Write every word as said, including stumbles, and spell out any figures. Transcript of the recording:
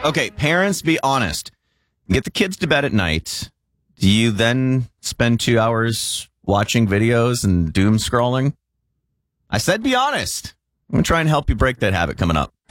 Okay, parents, be honest. Get the kids to bed at night. Do you then spend two hours watching videos and doom scrolling? I said be honest. I'm going to try and help you break that habit coming up.